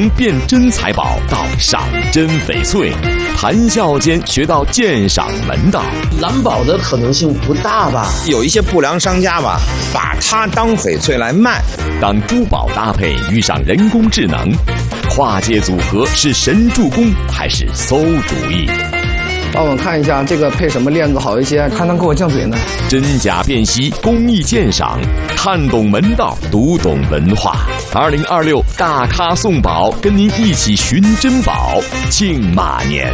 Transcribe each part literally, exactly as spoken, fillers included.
从辨真财宝到赏真翡翠，谈笑间学到鉴赏门道。 蓝宝的可能性不大吧？ 有一些不良商家吧，把它当翡翠来卖。 当珠宝搭配遇上人工智能，跨界组合是神助攻还是馊主意？ 帮我看一下这个配什么链子好一些，还能给我降嘴呢。 真假辨析，工艺鉴赏，看懂门道，读懂文化。二零二六大咖送宝，跟您一起寻珍宝，庆马年。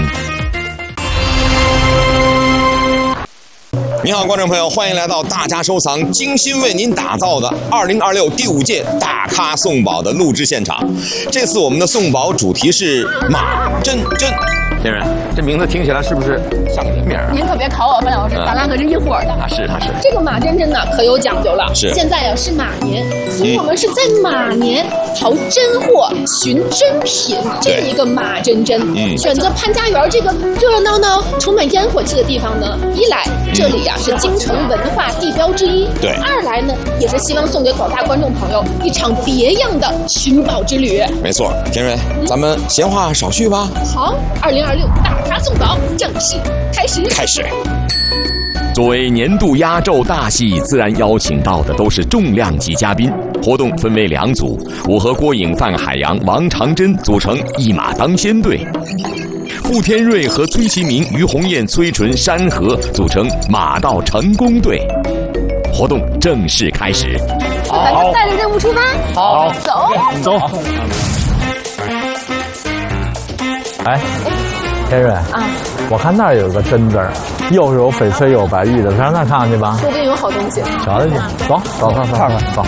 你好，观众朋友，欢迎来到大家收藏精心为您打造的二零二六第五届大咖送宝的录制现场。这次我们的送宝主题是马真真。先生，这名字听起来是不是像个人名啊？ 您可别考我，范老师，咱俩可是一伙的。 啊，是他是。 这个马真真呢，可有讲究了。 是。 现在呀是马年，所以我们是在马年淘真货、寻真品这一个马真真。嗯。选择潘家园这个热热闹闹、充满烟火气的地方呢，一来这里呀、啊、是京城文化地标之一。 对。 二来呢，也是希望送给广大观众朋友一场别样的寻宝之旅。 没错，田蕊，嗯、咱们闲话少叙吧。 好，二零二六大咖送宝正式开始。 开始。 作为年度压轴大戏，自然邀请到的都是重量级嘉宾。活动分为两组，我和郭颖、范海洋、王长珍组成一马当先队，傅天瑞和崔其明、于红艳、崔纯、山河组成马到成功队。活动正式开始。 好，咱就带着任务出发。 好， 走走。哎。天瑞啊，我看那儿有个真字儿，又是有翡翠又有白玉的，咱上那儿看看去吧。 说不定有好东西。 瞧瞧去，走走走走，看看走。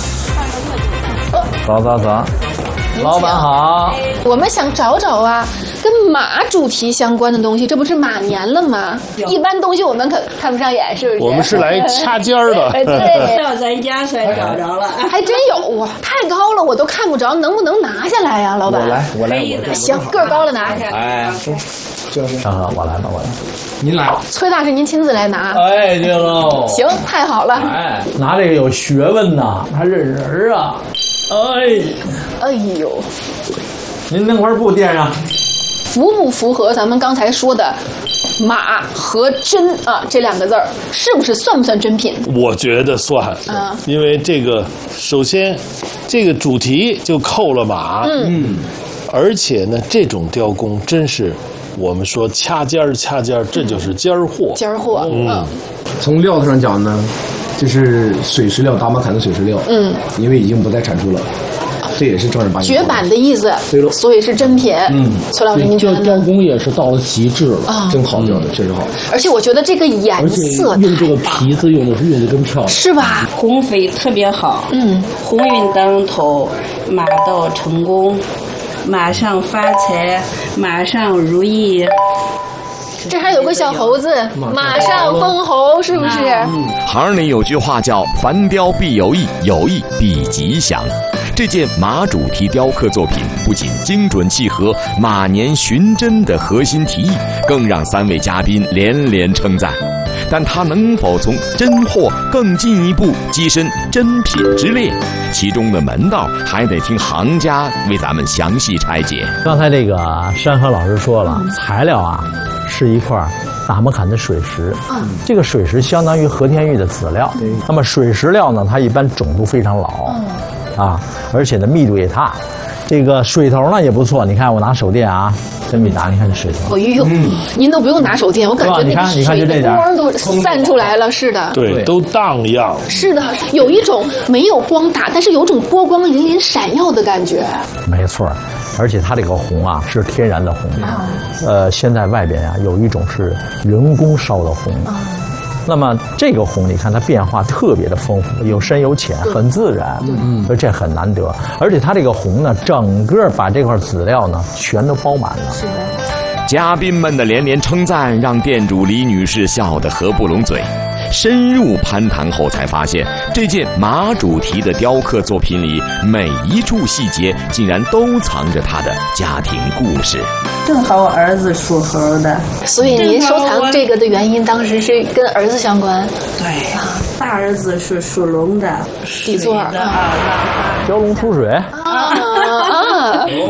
走走走，老板好。 我们想找找啊，跟马主题相关的东西，这不是马年了吗？一般东西我们可看不上眼，是不是？ 我们是来掐尖儿的。 哎，对， 到咱家才找着了， 还真有啊！太高了，我都看不着，能不能拿下来呀，老板？ 我来，我来，我来。 行，个儿高了拿。 哎，就是。 啊，我来吧，我来。 您来。 崔大师，您亲自来拿。 哎，对喽。 行，太好了。 哎，拿这个有学问呐，还认人啊。哎。 哎呦。 您那块布垫上。 符不符合咱们刚才说的马和真啊这两个字儿，是不是算不算真品？ 我觉得算啊，因为这个首先这个主题就扣了马，嗯，而且呢，这种雕工真是我们说掐尖儿掐尖儿，这就是尖儿货。 尖儿货，嗯， 从料子上讲呢，这是水石料，达玛坎的水石料，嗯，因为已经不再产出了。这也是正儿八经绝版的意思，对了，所以是真品。嗯，崔老师，您觉得呢？ 雕工也是到了极致了， 啊， 真好雕的，确实好。 而且我觉得这个颜色用这个皮子用的是用的真漂亮， 是吧？ 红翡特别好，嗯，鸿运当头，马到成功，马上发财，马上如意。 这还有个小猴子，马上封侯，是不是？ 嗯，行里有句话叫“凡雕必有意，有意必吉祥”。这件马主题雕刻作品不仅精准契合马年寻真的核心提议，更让三位嘉宾连连称赞。但它能否从真货更进一步跻身真品之列，其中的门道还得听行家为咱们详细拆解。 刚才这个山河老师说了，材料啊是一块达摩坎的水石，嗯，这个水石相当于和田玉的籽料。嗯、那么水石料呢，它一般种度非常老，嗯、啊，而且呢密度也大。这个水头呢也不错，你看我拿手电啊，真没拿，你看这水头。 哎呦，嗯、您都不用拿手电，我感觉那个水的光都散出来了似的。 对，都荡漾。 是的，有一种没有光打，但是有种波光粼粼闪耀的感觉。 没错。而且它这个红啊是天然的红，啊、呃，现在外边啊有一种是人工烧的红，啊、那么这个红你看它变化特别的丰富，有深有浅，很自然，嗯，所以这很难得。而且它这个红呢，整个把这块籽料呢全都包满了。是的。 嘉宾们的连连称赞让店主李女士笑得合不拢嘴。深入攀谈后才发现，这件马主题的雕刻作品里，每一处细节竟然都藏着他的家庭故事。 正好我儿子属猴的， 所以您收藏这个的原因，当时是跟儿子相关。 对，大儿子是属龙的， 底座的啊， 蛟龙出水。 啊啊！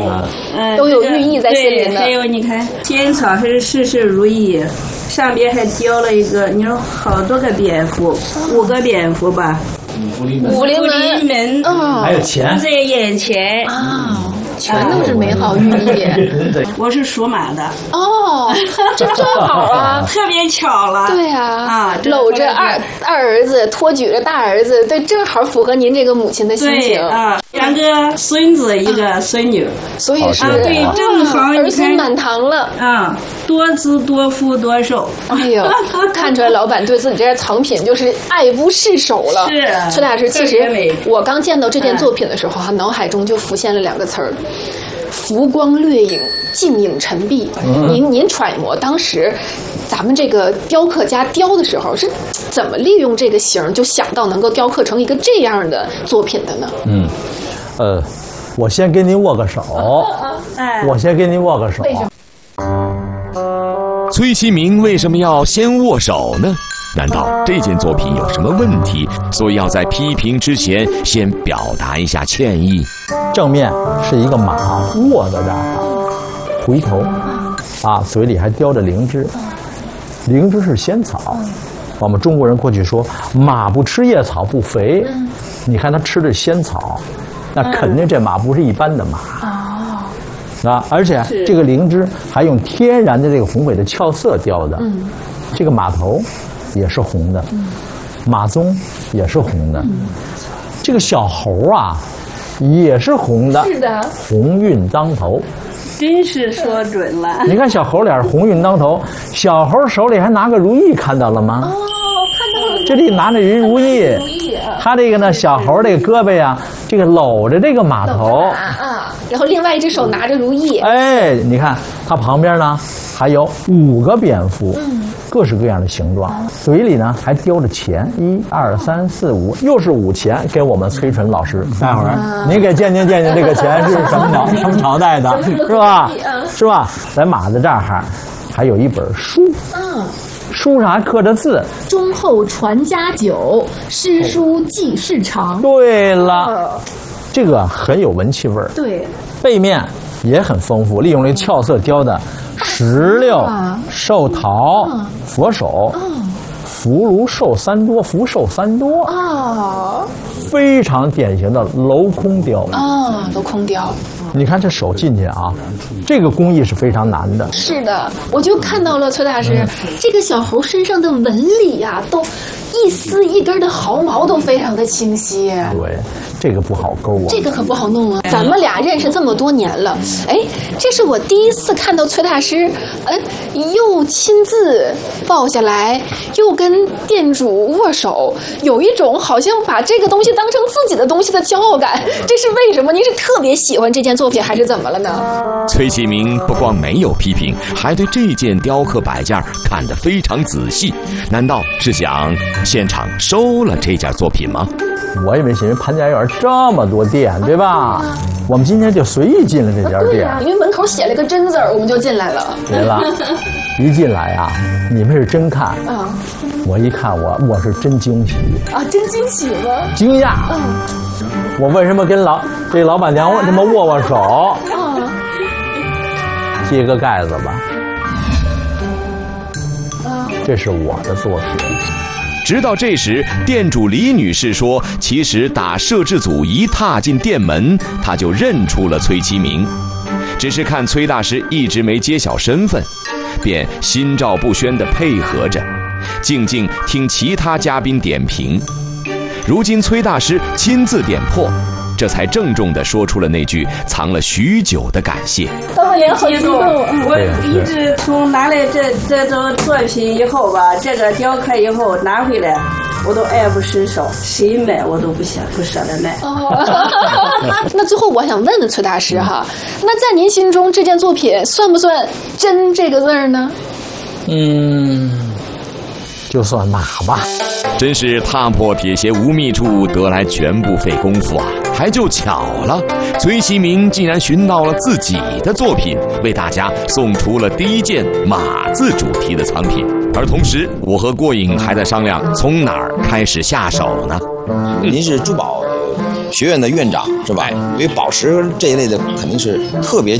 嗯， 都有寓意在心里呢。 还有你看，仙草是事事如意，上边还雕了一个，你说好多个蝙蝠，五个蝙蝠吧。 武林门，武林门， 嗯，还有钱在眼前啊。全都是美好寓意。 我是属马的哦，这正好啊， 特别巧了。 对啊， 啊， 搂着二二儿子，托举着大儿子，对，正好符合您这个母亲的心情啊。两个孙子，一个孙女， 所以是啊，对，正好儿孙满堂了啊，多姿多福多寿。 哎呦，看出来老板对自己这件藏品就是爱不释手了。 是， 崔大师，其实我刚见到这件作品的时候，哈，脑海中就浮现了两个词儿。浮光掠影，近影沉璧。嗯、您您揣摩当时咱们这个雕刻家雕的时候是怎么利用这个形，就想到能够雕刻成一个这样的作品的呢？ 嗯，呃，我先跟您握个手，哎、我先跟您握个手。 崔其明为什么要先握手呢？难道这件作品有什么问题，所以要在批评之前先表达一下歉意？ 正面是一个马卧在这儿，回头，啊，嘴里还叼着灵芝，灵芝是仙草。我们中国人过去说马不吃叶草不肥，你看它吃的仙草，那肯定这马不是一般的马。啊，而且这个灵芝还用天然的这个红榧的俏色雕的，这个马头也是红的，马鬃也是红的，这个小猴啊也是红的， 是的， 鸿运当头， 真是说准了。 你看小猴脸鸿运当头，小猴手里还拿个如意，看到了吗？ 哦，看到了， 这里拿着一如意， 如意啊， 他这个呢，小猴这个胳膊呀，这个搂着这个马头啊，然后另外一只手拿着如意， 哎，你看它旁边呢还有五个蝙蝠。嗯，各式各样的形状，嘴里呢还叼着钱，一二三四五，又是五钱，给我们崔纯老师。待会儿您给鉴定鉴定这个钱是什么朝什么朝代的，是吧？是吧？在马的这儿还还有一本书， 嗯， 书上还刻着字： 忠厚传家久，诗书继世长。 对了，这个很有文气味儿。 对， 背面也很丰富，利用这俏色雕的石榴、寿桃、佛手、福如寿三多、福寿三多啊， 非常典型的镂空雕啊，镂空雕。 你看这手进去啊，这个工艺是非常难的。 是的，我就看到了崔大师，嗯、这个小猴身上的纹理呀、啊，都一丝一根的毫毛都非常的清晰。 对，这个不好勾啊， 这个可不好弄啊。咱们俩认识这么多年了，哎，这是我第一次看到崔大师，呃，又亲自抱下来，又跟店主握手，有一种好像把这个东西当成自己的东西的骄傲感。这是为什么？您是特别喜欢这件作品，还是怎么了呢？ 崔其明不光没有批评，还对这件雕刻摆件看得非常仔细。难道是想现场收了这件作品吗？ 我以为因为潘家园这么多店，对吧？我们今天就随意进了这家店。对呀、啊，因为门口写了个真字儿，我们就进来了。 对了，一进来啊，你们是真看啊，我一看我我是真惊喜啊，真惊喜吗？ 惊讶。嗯，我为什么跟老这老板娘这么握握手？啊，揭个盖子吧。啊，这是我的作品。 直到这时，店主李女士说，其实打摄制组一踏进店门，她就认出了崔其明，只是看崔大师一直没揭晓身份，便心照不宣地配合着，静静听其他嘉宾点评。如今崔大师亲自点破，这才郑重地说出了那句藏了许久的感谢。 老板娘好激动！我一直从拿来这这种作品以后吧，这个雕刻以后拿回来，我都爱不释手，谁买我都不想不舍得卖。 那最后我想问问崔大师哈，那在您心中这件作品算不算真这个字儿呢？ 嗯，就算马吧。 真是踏破铁鞋无觅处，得来全不费工夫啊！还就巧了，崔其明竟然寻到了自己的作品，为大家送出了第一件马字主题的藏品。而同时，我和郭颖还在商量从哪儿开始下手呢？ 您是珠宝学院的院长是吧？因为宝石这一类的肯定是特别